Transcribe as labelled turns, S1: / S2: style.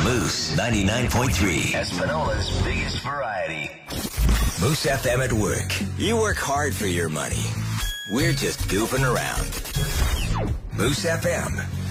S1: Moose 99.3.
S2: Espinola's biggest variety.
S1: Moose FM at work. You work hard for your money. We're just goofing around. Moose FM.